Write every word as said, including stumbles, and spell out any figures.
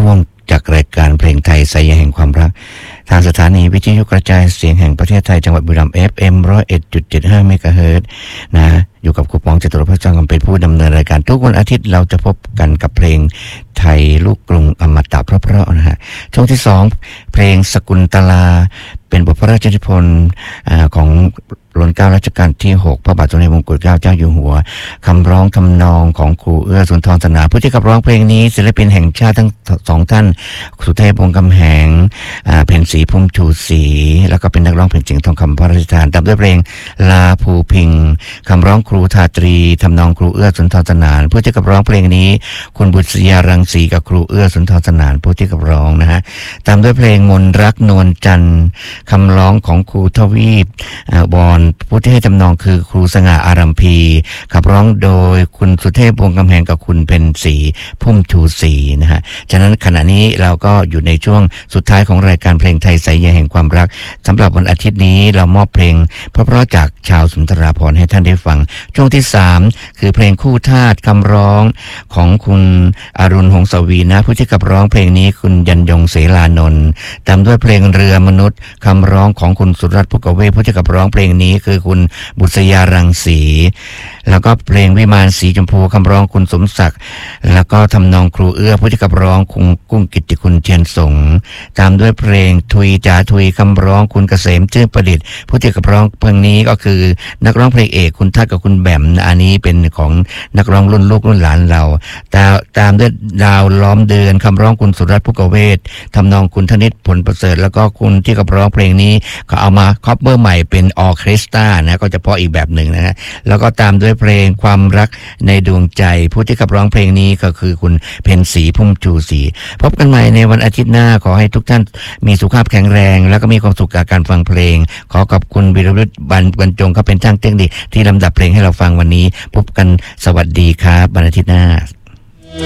ช่วงจากรายการเพลงไทยสายใยแห่งความรักทางสถานีวิทยุกระจายเสียงแห่งประเทศไทยจังหวัดบุรีรัมย์ เอฟ เอ็ม หนึ่งศูนย์เอ็ดจุดเจ็ดห้า เมกะเฮิรตซ์นะอยู่กับครูปองจตุรพัฒน์จังกำเป็นผู้ดำเนินรายการทุกวันอาทิตย์เราจะพบกันกับเพลงไทยลูกกรุงอมตะเพราะๆนะฮะช่วงที่สองเพลงสกุลตลาเป็นบทพระราชนิพนธ์ของรัชกาลรัชกาลที่หกพระบาทสมเด็จพระมงกุฎเกล้าเจ้าอยู่หัวคำร้องทำนองของครูเอื้อสุนทรสนาผู้ที่ขับร้องเพลงนี้ศิลปินแห่งชาติทั้งสองท่านสุเทพวงศ์กำแหงเพ็ญศรีพุ่มชูศรีแล้วก็เป็นนักร้องเพลงเสียงทองคำพระราชทานตามด้วยเพลงลาภูพิงคำร้องครูทาตรีทำนองครูเอื้อสุนทรสนานผู้ที่ขับร้องเพลงนี้คุณบุษยารังสีกับครูเอื้อสุนทรสนานผู้ที่ขับร้องนะฮะตามด้วยเพลงมนรักนวลจันทร์คำร้องของครูทวีปบอนผู้ที่ให้จำนองคือครูสง่าอารัมพีขับร้องโดยคุณสุเทพวงศ์กำแหงกับคุณเพ็ญศรีพุ่มชูศรีนะฮะฉะนั้นขณะนี้เราก็อยู่ในช่วงสุดท้ายของรายการเพลงไทยสายใยแห่งความรักสำหรับวันอาทิตย์นี้เรามอบเพลงเพราะๆจากชาวสุนทราภรณ์ให้ท่านได้ฟังช่วงที่สามคือเพลงคู่ทาสคำร้องของคุณอรุณหงสวีนะผู้ที่ขับร้องเพลงนี้คุณยันยงเสลานนท์ตามด้วยเพลงเรือมนุษย์คำร้องของคุณสุรัตน์พุกเวศผู้ที่ขับร้องเพลงนี้คือคุณบุษยารังสีแล้วก็เพลงวิมานสีชมพูคำร้องคุณสมศักดิ์แล้วก็ทำนองครูเอื้อผู้ที่ขับร้องคุณกุ้งกิตติคุณเทียนสงตามด้วยเพลงทุยจ๋าทุยคำร้องคุณเกษมชื่อประดิษฐ์ผู้ที่ขับร้องเพลงนี้ก็คือนักร้องเพลงเอกคุณทัศน์กับคุณแบมอันนี้เป็นของนักร้องรุ่นลูกรุ่นหลานเราตามตามด้วยดาวล้อมเดือนคำร้องคุณสุรัตน์พุกเวศทำนองคุณธนิตผลประเสริฐแล้วก็คุณที่ขับร้องเพลงนี้ก็เอามาคอปเวอร์ใหม่เป็นออร์เคสตรานะก็จะเพราะอีกแบบหนึ่งนะฮะแล้วก็ตามด้วยเพลงความรักในดวงใจผู้ที่ขับร้องเพลงนี้ก็คือคุณเพ็ญศรีพุ่มชูศรีพบกันใหม่ในวันอาทิตย์หน้าขอให้ทุกท่านมีสุขภาพแข็งแรงแล้วก็มีความสุขกับการฟังเพลงขอขอบคุณวิรวุฒิบรรบรรจงเขาเป็นช่างเทคนิคที่ลำดับเพลงให้เราฟังวันนี้พบกันสวัสดีครับวันอาทิตย์หน้า